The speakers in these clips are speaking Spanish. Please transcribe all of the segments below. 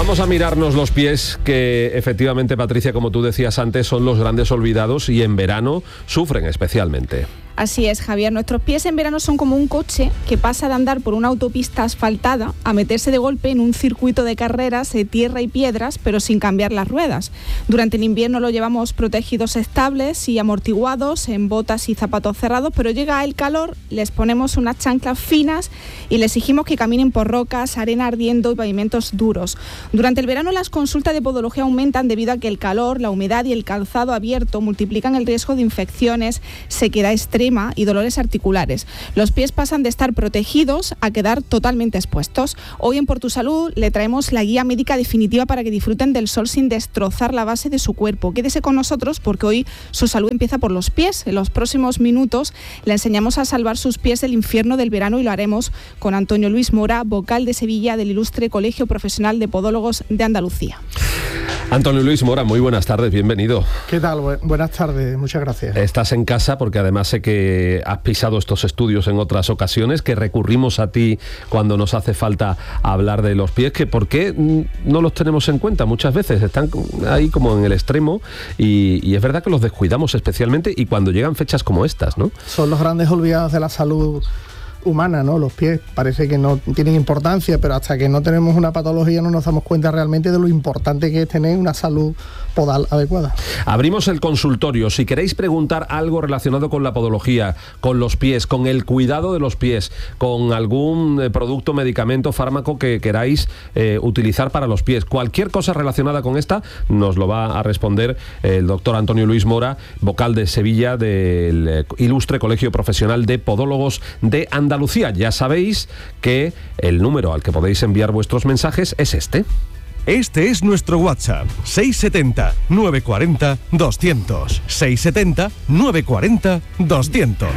Vamos a mirarnos los pies, que efectivamente, Patricia, como tú decías antes, son los grandes olvidados y en verano sufren especialmente. Así es, Javier. Nuestros pies en verano son como un coche que pasa de andar por una autopista asfaltada a meterse de golpe en un circuito de carreras de tierra y piedras, pero sin cambiar las ruedas. Durante el invierno lo llevamos protegidos estables y amortiguados, en botas y zapatos cerrados, pero llega el calor, les ponemos unas chanclas finas y les exigimos que caminen por rocas, arena ardiendo y pavimentos duros. Durante el verano las consultas de podología aumentan debido a que el calor, la humedad y el calzado abierto multiplican el riesgo de infecciones, sequedad extrema y dolores articulares. Los pies pasan de estar protegidos a quedar totalmente expuestos. Hoy en Por Tu Salud le traemos la guía médica definitiva para que disfruten del sol sin destrozar la base de su cuerpo. Quédese con nosotros porque hoy su salud empieza por los pies. En los próximos minutos le enseñamos a salvar sus pies del infierno del verano y lo haremos con Antonio Luis Mora, vocal de Sevilla del ilustre Colegio Profesional de Podólogos de Andalucía. Antonio Luis Mora, muy buenas tardes, bienvenido. ¿Qué tal? Buenas tardes, muchas gracias. Estás en casa porque además sé que has pisado estos estudios en otras ocasiones, que recurrimos a ti cuando nos hace falta hablar de los pies, que ¿por qué no los tenemos en cuenta? Muchas veces están ahí como en el extremo y es verdad que los descuidamos especialmente y cuando llegan fechas como estas, ¿no? Son los grandes olvidados de la salud humana, ¿no? Los pies parece que no tienen importancia, pero hasta que no tenemos una patología no nos damos cuenta realmente de lo importante que es tener una salud podal adecuada. Abrimos el consultorio. Si queréis preguntar algo relacionado con la podología, con los pies, con el cuidado de los pies, con algún producto, medicamento, fármaco que queráis utilizar para los pies, cualquier cosa relacionada con esta, nos lo va a responder el doctor Antonio Luis Mora, vocal de Sevilla del ilustre Colegio Profesional de Podólogos de Andalucía. Ya sabéis que el número al que podéis enviar vuestros mensajes es este. Este es nuestro WhatsApp, 670-940-200. 670-940-200.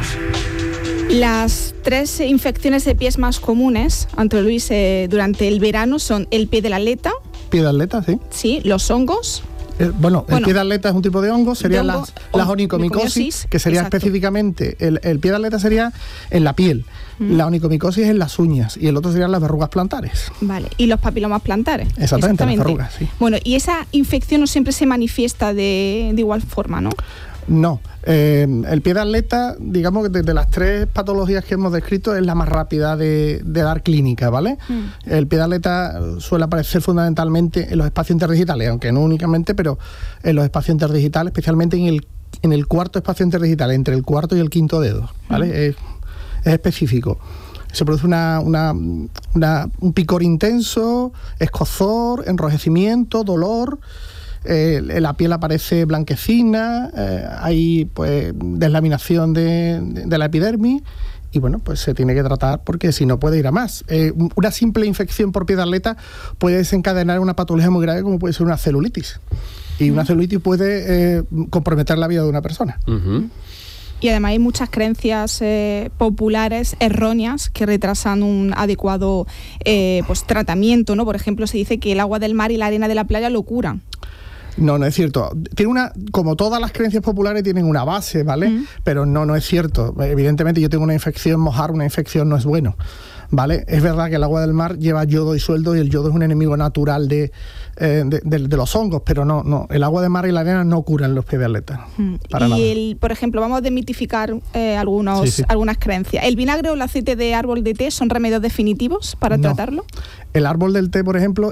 Las 3 infecciones de pies más comunes, Antonio Luis, durante el verano son el pie del atleta. Pie de atleta, sí. Sí, los hongos. El pie de atleta es un tipo de hongo, serían las onicomicosis, que sería específicamente, el pie de atleta sería en la piel, la onicomicosis en las uñas y el otro serían las verrugas plantares. Vale, y los papilomas plantares. Exactamente. Las verrugas, sí. Bueno, y esa infección no siempre se manifiesta de igual forma, ¿no? No, el pie de atleta, digamos que de las 3 patologías que hemos descrito es la más rápida de dar clínica, ¿vale? El pie de atleta suele aparecer fundamentalmente en los espacios interdigitales, aunque no únicamente, pero en los espacios interdigitales, especialmente en el cuarto espacio interdigital, entre el cuarto y el quinto dedo, ¿vale? Es específico. Se produce un picor intenso, escozor, enrojecimiento, dolor. La piel aparece blanquecina, hay pues deslaminación de la epidermis y bueno, pues se tiene que tratar porque si no puede ir a más. Una simple infección por pie de atleta puede desencadenar una patología muy grave como puede ser una celulitis y una celulitis puede comprometer la vida de una persona. Y además hay muchas creencias populares erróneas que retrasan un adecuado tratamiento, ¿no? Por ejemplo, se dice que el agua del mar y la arena de la playa lo curan. No es cierto. Como todas las creencias populares tienen una base, ¿vale? Pero no es cierto. Evidentemente yo tengo una infección, mojar una infección no es bueno, ¿vale? Es verdad que el agua del mar lleva yodo disuelto y el yodo es un enemigo natural de los hongos, pero no. El agua de mar y la arena no curan los pies de atleta. Para nada. Por ejemplo, vamos a demitificar algunas creencias. ¿El vinagre o el aceite de árbol de té son remedios definitivos para tratarlo? El árbol del té, por ejemplo,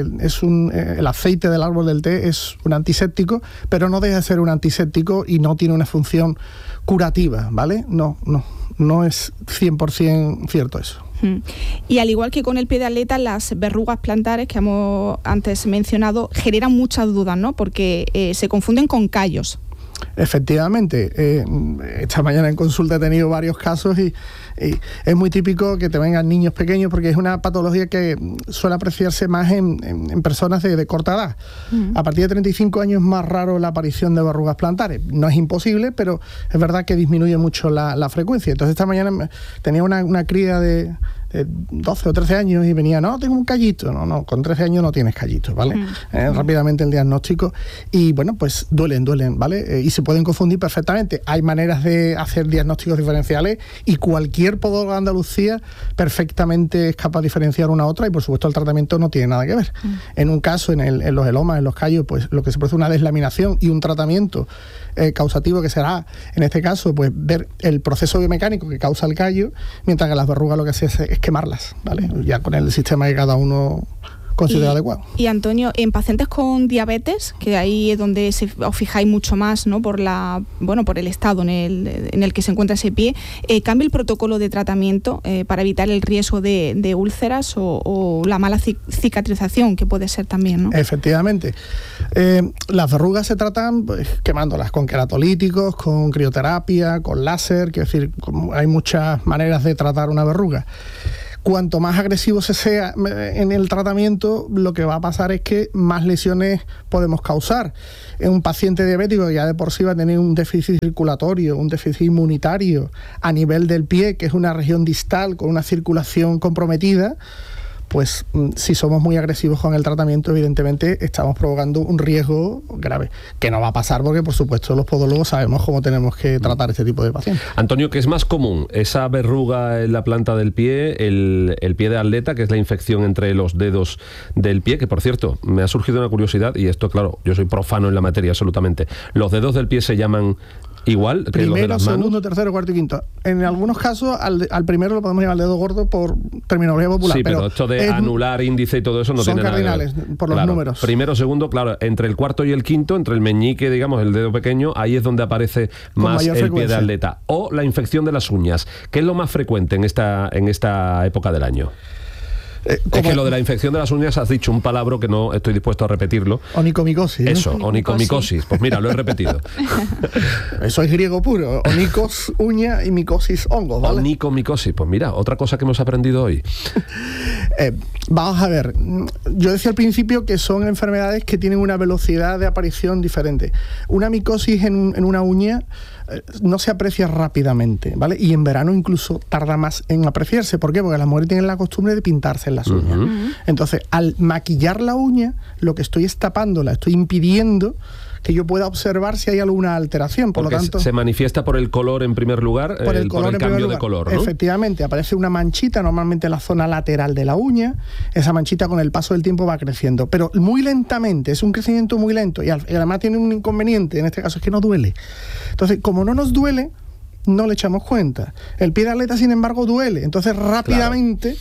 el aceite del árbol del té es un antiséptico, pero no deja de ser un antiséptico y no tiene una función curativa, ¿vale? No es 100% cierto eso. Y al igual que con el pie de atleta, las verrugas plantares que hemos antes mencionado generan muchas dudas, ¿no? Porque se confunden con callos. Efectivamente, esta mañana en consulta he tenido varios casos y es muy típico que te vengan niños pequeños porque es una patología que suele apreciarse más en personas de corta edad. A partir de 35 años es más raro la aparición de verrugas plantares. No es imposible, pero es verdad que disminuye mucho la frecuencia. Entonces esta mañana tenía una cría de 12 o 13 años y venía, no, tengo un callito. No, con 13 años no tienes callito, ¿vale? Rápidamente el diagnóstico. Y bueno, pues duelen, ¿vale? Y se pueden confundir perfectamente. Hay maneras de hacer diagnósticos diferenciales y cualquier podólogo de Andalucía perfectamente es capaz de diferenciar una a otra, y por supuesto el tratamiento no tiene nada que ver. En un caso, en los elomas, en los callos, pues lo que se produce es una deslaminación y un tratamiento causativo que será, en este caso, pues ver el proceso biomecánico que causa el callo, mientras que las verrugas lo que hace es quemarlas, ¿vale? Ya con el sistema que cada uno considera adecuado. Y Antonio, en pacientes con diabetes, que ahí es donde os fijáis mucho más, ¿no? Por el estado en el que se encuentra ese pie, ¿cambia el protocolo de tratamiento para evitar el riesgo de úlceras o la mala cicatrización, que puede ser también, ¿no? Efectivamente. Las verrugas se tratan pues, quemándolas con queratolíticos, con crioterapia, con láser, quiero decir, hay muchas maneras de tratar una verruga. Cuanto más agresivo se sea en el tratamiento, lo que va a pasar es que más lesiones podemos causar. En un paciente diabético ya de por sí va a tener un déficit circulatorio, un déficit inmunitario a nivel del pie, que es una región distal con una circulación comprometida, pues si somos muy agresivos con el tratamiento, evidentemente estamos provocando un riesgo grave, que no va a pasar porque, por supuesto, los podólogos sabemos cómo tenemos que tratar este tipo de pacientes. Antonio, ¿qué es más común? ¿Esa verruga en la planta del pie, el pie de atleta, que es la infección entre los dedos del pie? Que, por cierto, me ha surgido una curiosidad, y esto, claro, yo soy profano en la materia absolutamente. ¿Los dedos del pie se llaman igual que primero, los de las manos? Segundo, tercero, cuarto y quinto. En algunos casos al primero lo podemos llamar dedo gordo por terminología popular. Sí, pero esto de anular, índice y todo eso no tiene nada que ver. Son cardinales por los números. Primero, segundo, claro, entre el cuarto y el quinto, entre el meñique, digamos, el dedo pequeño, ahí es donde aparece más el pie de atleta. O la infección de las uñas, que es lo más frecuente en esta época del año. Es que lo de la infección de las uñas has dicho un palabra que no estoy dispuesto a repetirlo. Onicomicosis. Eso, onicomicosis. Pues mira, lo he repetido. Eso es griego puro. Onikos, uña, y micosis, hongo, ¿vale? Onicomicosis. Pues mira, otra cosa que hemos aprendido hoy. Vamos a ver. Yo decía al principio que son enfermedades que tienen una velocidad de aparición diferente. Una micosis en una uña no se aprecia rápidamente, ¿vale? Y en verano incluso tarda más en apreciarse. ¿Por qué? Porque las mujeres tienen la costumbre de pintarse en las uñas. Entonces, al maquillar la uña, lo que estoy es tapándola, estoy impidiendo que yo pueda observar si hay alguna alteración. Por porque lo tanto, se manifiesta por el color en primer lugar, por el cambio de color, ¿no? Efectivamente, aparece una manchita normalmente en la zona lateral de la uña. Esa manchita con el paso del tiempo va creciendo, pero muy lentamente, es un crecimiento muy lento y además tiene un inconveniente, en este caso es que no duele. Entonces, como no nos duele, no le echamos cuenta. El pie de atleta, sin embargo, duele. Entonces, rápidamente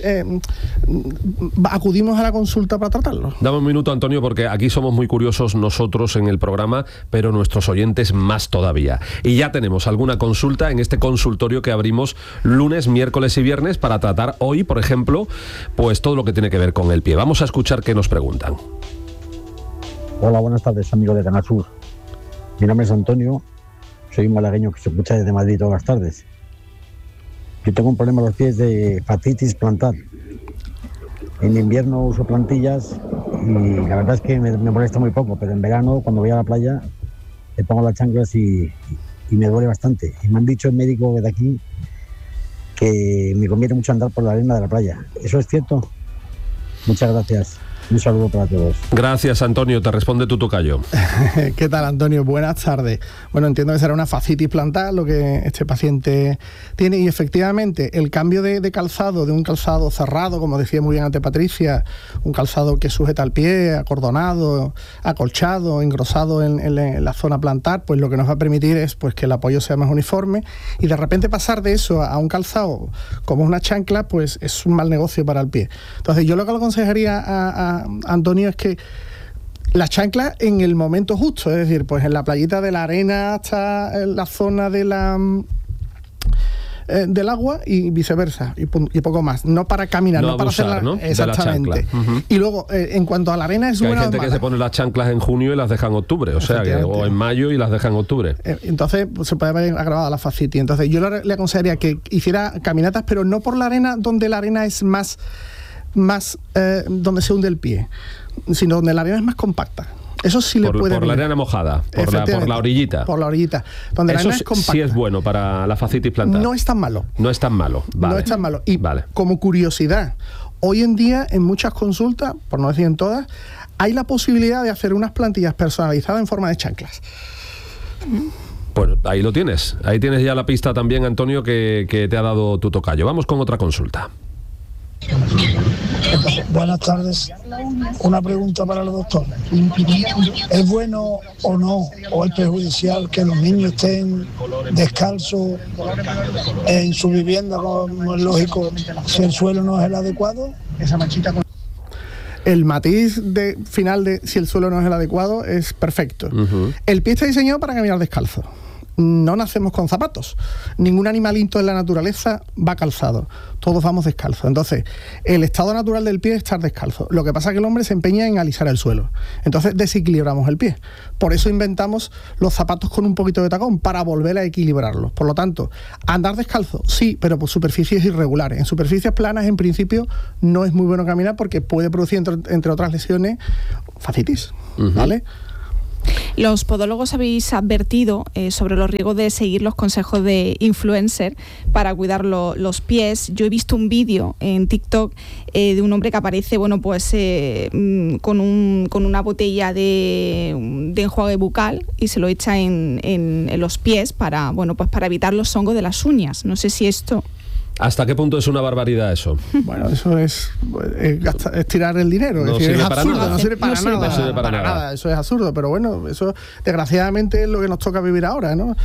acudimos a la consulta para tratarlo. Dame un minuto, Antonio, porque aquí somos muy curiosos nosotros en el programa, pero nuestros oyentes más todavía. Y ya tenemos alguna consulta en este consultorio que abrimos lunes, miércoles y viernes para tratar hoy, por ejemplo, pues todo lo que tiene que ver con el pie. Vamos a escuchar qué nos preguntan. Hola, buenas tardes, amigo de Canal Sur. Mi nombre es Antonio. Soy un malagueño que se escucha desde Madrid todas las tardes. Yo tengo un problema en los pies de fascitis plantar. En invierno uso plantillas y la verdad es que me molesta muy poco, pero en verano, cuando voy a la playa, me pongo las chanclas y me duele bastante. Y me han dicho el médico de aquí que me conviene mucho andar por la arena de la playa. ¿Eso es cierto? Muchas gracias. Un saludo para todos. Gracias, Antonio. Te responde tu tocayo. ¿Qué tal, Antonio? Buenas tardes. Bueno, entiendo que será una fascitis plantar lo que este paciente tiene, y efectivamente el cambio de calzado, de un calzado cerrado, como decía muy bien antes Patricia, un calzado que sujeta el pie, acordonado, acolchado, engrosado en la zona plantar, pues lo que nos va a permitir es pues que el apoyo sea más uniforme, y de repente pasar de eso a un calzado como una chancla, pues es un mal negocio para el pie. Entonces yo lo que le aconsejaría a Antonio es que la chancla en el momento justo, es decir, pues en la playita de la arena hasta en la zona de del agua y viceversa, y poco más, no para caminar, no para abusar, hacerla, ¿no? Exactamente. Y luego, en cuanto a la arena, es buena. Hay gente que se pone las chanclas en junio y las deja en octubre, o sea, o en mayo y las deja en octubre. Entonces, pues, se puede haber agravado la fascitis. Entonces, yo le aconsejaría que hiciera caminatas, pero no por la arena, donde la arena es más donde se hunde el pie, sino donde la arena es más compacta. Eso sí le puede por la arena mojada, por la orillita. Por la orillita. Donde la arena es compacta. Sí es bueno para la fascitis plantar. No es tan malo. No es tan malo. Vale. No es tan malo. Y vale. Como curiosidad, hoy en día en muchas consultas, por no decir en todas, hay la posibilidad de hacer unas plantillas personalizadas en forma de chanclas. Pues ahí lo tienes. Ahí tienes ya la pista también, Antonio, que te ha dado tu tocayo. Vamos con otra consulta. Buenas tardes. Una pregunta para el doctor. ¿Es bueno o no, o es perjudicial que los niños estén descalzos en su vivienda, como es lógico, si el suelo no es el adecuado? Esa manchita con... El matiz final de si el suelo no es el adecuado es perfecto. El pie está diseñado para caminar descalzo. No nacemos con zapatos. Ningún animalito en la naturaleza va calzado. Todos vamos descalzos. Entonces, el estado natural del pie es estar descalzo. Lo que pasa es que el hombre se empeña en alisar el suelo. Entonces, desequilibramos el pie. Por eso inventamos los zapatos con un poquito de tacón, para volver a equilibrarlos. Por lo tanto, andar descalzo, sí, pero por superficies irregulares. En superficies planas, en principio, no es muy bueno caminar porque puede producir, entre otras lesiones, fascitis. ¿Vale? Los podólogos habéis advertido sobre los riesgos de seguir los consejos de influencer para cuidar los pies. Yo he visto un vídeo en TikTok de un hombre que aparece, con una botella de enjuague bucal y se lo echa en los pies para evitar los hongos de las uñas. No sé si esto... ¿Hasta qué punto es una barbaridad eso? Bueno, eso es tirar el dinero. No sirve para nada. No sirve para nada. No sirve para nada. Eso es absurdo, pero bueno, eso desgraciadamente es lo que nos toca vivir ahora, ¿no?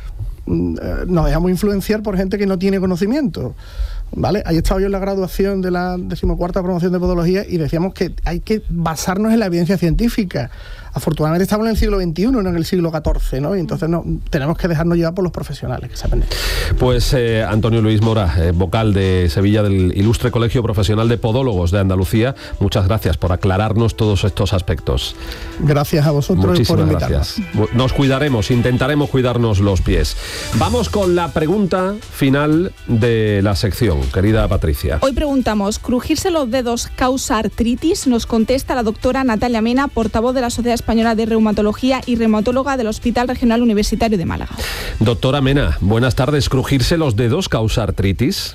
Nos dejamos influenciar por gente que no tiene conocimiento. ¿Vale? Ahí estaba yo en la graduación de la 14ª promoción de podología y decíamos que hay que basarnos en la evidencia científica. Afortunadamente estamos en el siglo XXI, no en el siglo XIV, ¿no? Y entonces tenemos que dejarnos llevar por los profesionales que saben. Pues Antonio Luis Mora, vocal de Sevilla del Ilustre Colegio Profesional de Podólogos de Andalucía, muchas gracias por aclararnos todos estos aspectos. Gracias a vosotros. Muchísimas por invitarnos. Gracias. Nos cuidaremos, intentaremos cuidarnos los pies. Vamos con la pregunta final de la sección, querida Patricia. Hoy preguntamos, ¿crujirse los dedos causa artritis? Nos contesta la doctora Natalia Mena, portavoz de la Sociedad Española de Reumatología y reumatóloga del Hospital Regional Universitario de Málaga. Doctora Mena, buenas tardes. ¿Crujirse los dedos causa artritis?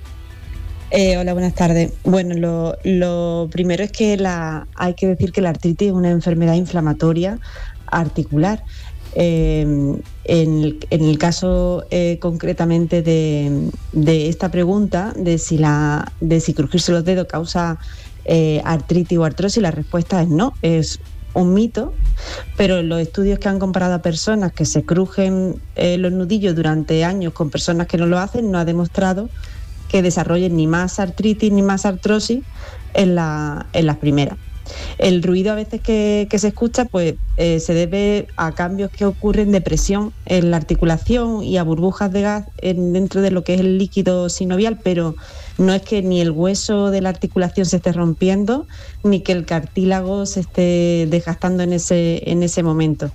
Hola, buenas tardes. Bueno, lo primero es que hay que decir que la artritis es una enfermedad inflamatoria articular. En el caso concretamente de esta pregunta, de si crujirse los dedos causa artritis o artrosis, la respuesta es no, es un mito, pero los estudios que han comparado a personas que se crujen los nudillos durante años con personas que no lo hacen, no ha demostrado que desarrollen ni más artritis ni más artrosis en las primeras. El ruido a veces que se escucha pues se debe a cambios que ocurren de presión en la articulación y a burbujas de gas dentro de lo que es el líquido sinovial, pero no es que ni el hueso de la articulación se esté rompiendo ni que el cartílago se esté desgastando en ese momento.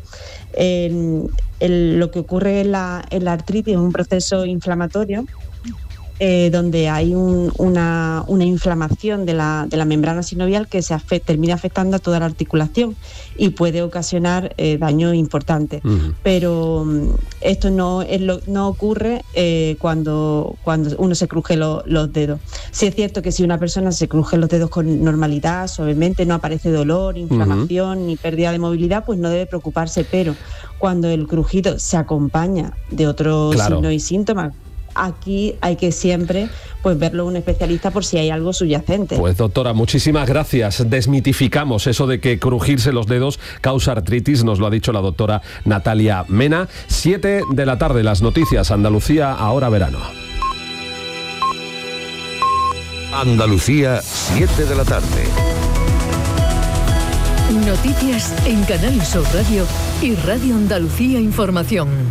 Lo que ocurre en la artritis es un proceso inflamatorio donde hay una inflamación de la membrana sinovial que termina afectando a toda la articulación y puede ocasionar daños importantes. Pero esto no ocurre cuando uno se cruje los dedos. Sí es cierto que si una persona se cruje los dedos con normalidad, suavemente, no aparece dolor, inflamación ni pérdida de movilidad, pues no debe preocuparse, pero cuando el crujido se acompaña de otros signos y síntomas, aquí hay que siempre verlo un especialista por si hay algo subyacente. Pues doctora, muchísimas gracias. Desmitificamos eso de que crujirse los dedos causa artritis, nos lo ha dicho la doctora Natalia Mena. 7 de la tarde, las noticias, Andalucía, ahora verano. Andalucía, 7 de la tarde. Noticias en Canal Sur Radio y Radio Andalucía Información.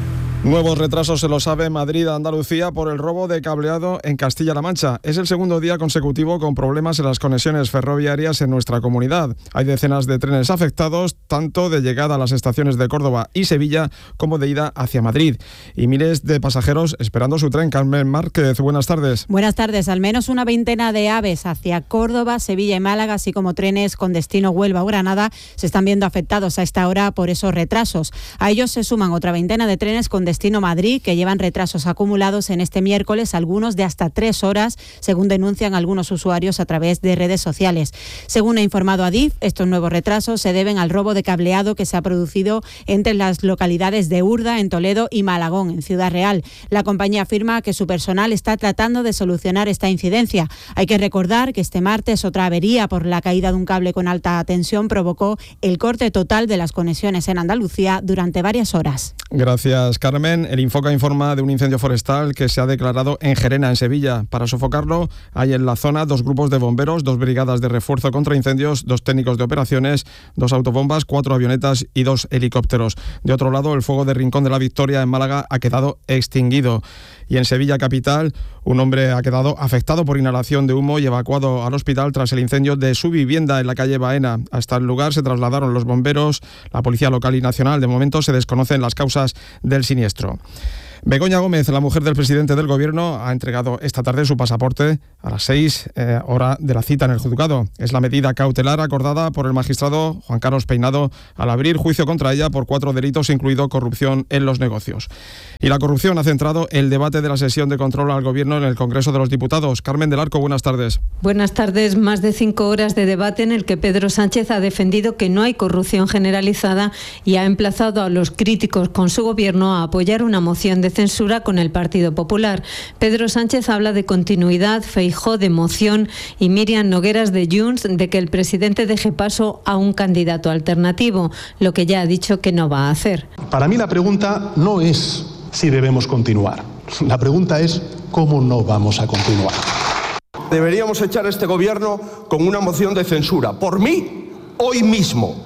Nuevos retrasos, se lo sabe Madrid a Andalucía por el robo de cableado en Castilla-La Mancha. Es el segundo día consecutivo con problemas en las conexiones ferroviarias en nuestra comunidad. Hay decenas de trenes afectados, tanto de llegada a las estaciones de Córdoba y Sevilla como de ida hacia Madrid. Y miles de pasajeros esperando su tren. Carmen Márquez, buenas tardes. Buenas tardes. Al menos una veintena de AVEs hacia Córdoba, Sevilla y Málaga, así como trenes con destino Huelva o Granada, se están viendo afectados a esta hora por esos retrasos. A ellos se suman otra veintena de trenes con destino Madrid, que llevan retrasos acumulados en este miércoles, algunos de hasta 3 horas, según denuncian algunos usuarios a través de redes sociales. Según ha informado Adif, estos nuevos retrasos se deben al robo de cableado que se ha producido entre las localidades de Urda, en Toledo, y Malagón, en Ciudad Real. La compañía afirma que su personal está tratando de solucionar esta incidencia. Hay que recordar que este martes otra avería por la caída de un cable con alta tensión provocó el corte total de las conexiones en Andalucía durante varias horas. Gracias, Carmen. El Infoca informa de un incendio forestal que se ha declarado en Gerena, en Sevilla. Para sofocarlo, hay en la zona 2 grupos de bomberos, 2 brigadas de refuerzo contra incendios, 2 técnicos de operaciones, 2 autobombas, 4 avionetas y 2 helicópteros. De otro lado, el fuego de Rincón de la Victoria, en Málaga, ha quedado extinguido. Y en Sevilla capital, un hombre ha quedado afectado por inhalación de humo y evacuado al hospital tras el incendio de su vivienda en la calle Baena. Hasta el lugar se trasladaron los bomberos, la policía local y nacional. De momento se desconocen las causas del siniestro. Begoña Gómez, la mujer del presidente del Gobierno, ha entregado esta tarde su pasaporte a las 6, hora de la cita en el juzgado. Es la medida cautelar acordada por el magistrado Juan Carlos Peinado al abrir juicio contra ella por 4 delitos, incluido corrupción en los negocios. Y la corrupción ha centrado el debate de la sesión de control al Gobierno en el Congreso de los Diputados. Carmen del Arco, buenas tardes. Buenas tardes. Más de 5 horas de debate en el que Pedro Sánchez ha defendido que no hay corrupción generalizada y ha emplazado a los críticos con su Gobierno a apoyar una moción de censura con el Partido Popular. Pedro Sánchez habla de continuidad, Feijóo de moción y Míriam Nogueras de Junts de que el presidente deje paso a un candidato alternativo, lo que ya ha dicho que no va a hacer. Para mí la pregunta no es si debemos continuar. La pregunta es cómo no vamos a continuar. Deberíamos echar a este gobierno con una moción de censura. Por mí, hoy mismo.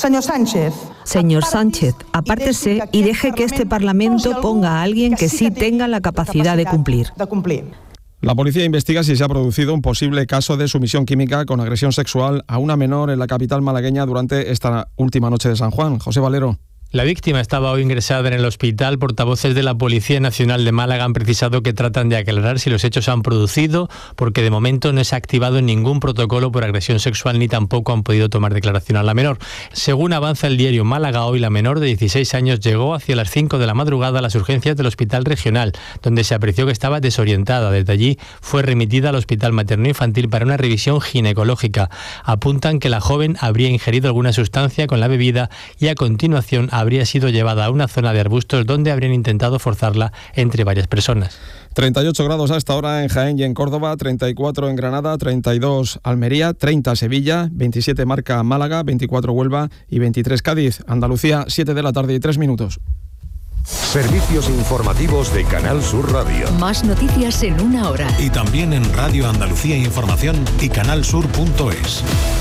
Señor Sánchez, apártese y deje que este Parlamento ponga a alguien que sí tenga la capacidad de cumplir. La policía investiga si se ha producido un posible caso de sumisión química con agresión sexual a una menor en la capital malagueña durante esta última noche de San Juan. José Valero. La víctima estaba hoy ingresada en el hospital. Portavoces de la Policía Nacional de Málaga han precisado que tratan de aclarar si los hechos se han producido, porque de momento no se ha activado ningún protocolo por agresión sexual ni tampoco han podido tomar declaración a la menor. Según avanza el diario Málaga Hoy, la menor de 16 años llegó hacia las 5 de la madrugada a las urgencias del Hospital Regional, donde se apreció que estaba desorientada. Desde allí fue remitida al Hospital Materno-Infantil para una revisión ginecológica. Apuntan que la joven habría ingerido alguna sustancia con la bebida y a continuación habría sido llevada a una zona de arbustos donde habrían intentado forzarla entre varias personas. 38 grados a esta hora en Jaén y en Córdoba, 34 en Granada, 32 Almería, 30 Sevilla, 27 marca Málaga, 24 Huelva y 23 Cádiz. Andalucía, 7 de la tarde y 3 minutos. Servicios informativos de Canal Sur Radio. Más noticias en una hora. Y también en Radio Andalucía Información y canalsur.es.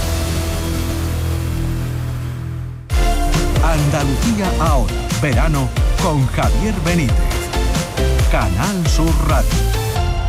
Andalucía ahora, verano con Javier Benítez. Canal Sur Radio.